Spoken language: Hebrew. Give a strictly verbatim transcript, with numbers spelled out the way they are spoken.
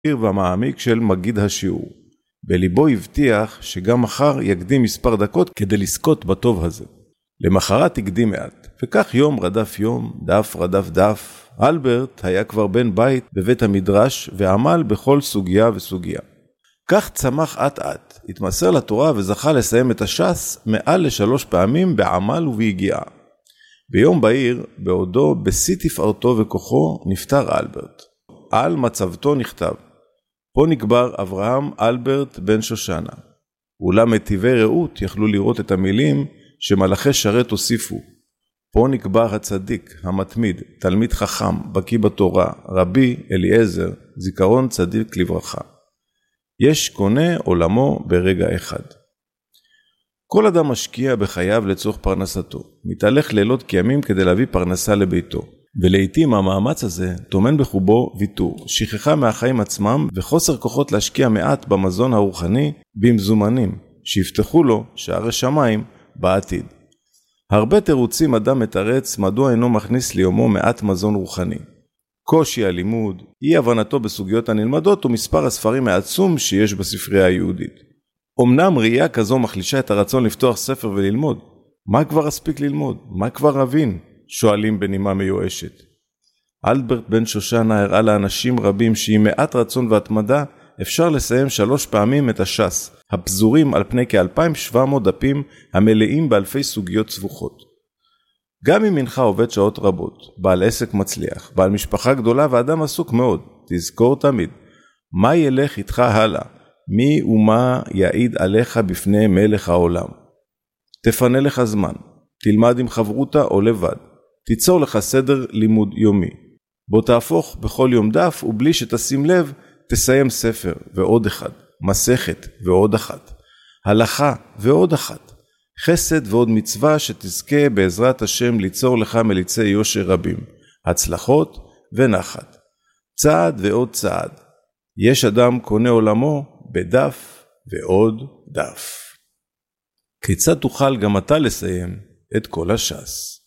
והמעמיק של מגיד השיעור. בליבו הבטיח שגם מחר יקדים מספר דקות כדי לזכות בטוב הזה. למחרת הקדים מעט, וכך יום רדף יום, דף רדף דף. אלברט היה כבר בן בית בבית המדרש ועמל בכל סוגיה וסוגיה. כך צמח עת עת, התמסר לתורה וזכה לסיים את הש"ס מעל לשלוש פעמים בעמל וביגיעה. ביום בהיר, בעודו בשיא תפארתו וכוחו, נפטר אלברט. על מצבתו נכתב, פה נקבר אברהם אלברט בן שושנה. אולם מטיבי רעות יכלו לראות את המילים שמלאכי שרת הוסיפו. פה נקבר הצדיק, המתמיד, תלמיד חכם, בקי בתורה, רבי אליעזר, זיכרון צדיק לברכה. יש קונה עולמו ברגע אחד. כל אדם משקיע בחייו לצורך פרנסתו, מתהלך לילות כימים כדי להביא פרנסה לביתו. ולעיתים המאמץ הזה טומן בחובו ויתור, שכחה מהחיים עצמם וחוסר כוחות להשקיע מעט במזון הרוחני במזומנים, שיפתחו לו שערי שמיים בעתיד. הרבה תירוצים אדם מתרץ מדוע אינו מכניס ליומו מעט מזון רוחני. קושי הלימוד, אי הבנתו בסוגיות הנלמדות ומספר הספרים העצום שיש בספרייה היהודית. אמנם ראייה כזו מחלישה את הרצון לפתוח ספר וללמוד. מה כבר אספיק ללמוד? מה כבר אבין? שואלים בנימה מיואשת. אלברט בן שושנה הראה לאנשים רבים שעם מעט רצון והתמדה אפשר לסיים שלוש פעמים את הש"ס, הפזורים על פני כ-אלפיים ושבע מאות דפים המלאים באלפי סוגיות סבוכות. גם אם אינך עובד שעות רבות, בעל עסק מצליח, בעל משפחה גדולה ואדם עסוק מאוד, תזכור תמיד, מה ילך איתך הלאה? מי ומה יעיד עליך בפני מלך העולם? תפנה לך זמן, תלמד עם חברותה או לבד, תיצור לך סדר לימוד יומי, בו תהפוך בכל יום דף ובלי שתשים לב תסיים ספר ועוד אחד, מסכת ועוד אחת, הלכה ועוד אחת, חסד ועוד מצווה שתזכה בעזרת השם ליצור לך מליצי יושר רבים, הצלחות ונחת, צעד ועוד צעד. יש אדם קונה עולמו בדף ועוד דף. כיצד תוכל גם אתה לסיים את כל הש"ס?